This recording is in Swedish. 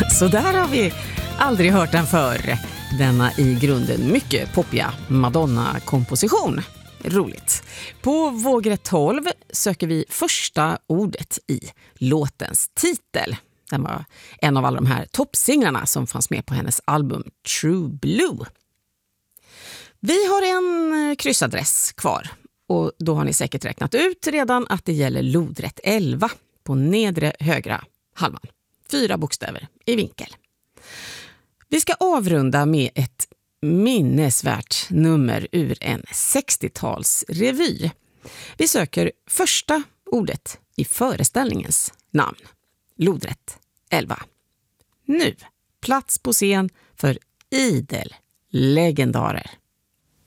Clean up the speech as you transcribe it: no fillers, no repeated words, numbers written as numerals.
Så där har vi aldrig hört den förr. Denna i grunden mycket poppiga Madonna-komposition. Roligt. På vågrätt 12 söker vi första ordet i låtens titel. Den var en av alla de här toppsinglarna som fanns med på hennes album True Blue. Vi har en kryssadress kvar och då har ni säkert räknat ut redan att det gäller lodrätt 11 på nedre högra halvan. 4 bokstäver i vinkel. Vi ska avrunda med ett minnesvärt nummer ur en 60-talsrevy. Vi söker första ordet i föreställningens namn. Lodrätt 11. Nu, plats på scen för idel legendarer.